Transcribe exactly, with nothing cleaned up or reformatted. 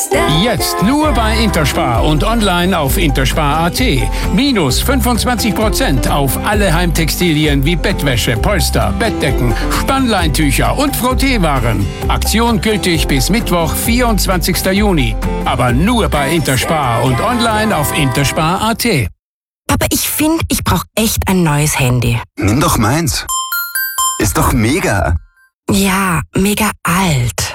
Jetzt nur bei Interspar und online auf interspar punkt at. Minus fünfundzwanzig Prozent auf alle Heimtextilien wie Bettwäsche, Polster, Bettdecken, Spannleintücher und Frotteewaren. Aktion gültig bis Mittwoch, vierundzwanzigsten Juni. Aber nur bei Interspar und online auf interspar punkt at. Papa, ich finde, ich brauche echt ein neues Handy. Nimm doch meins. Ist doch mega. Ja, mega alt.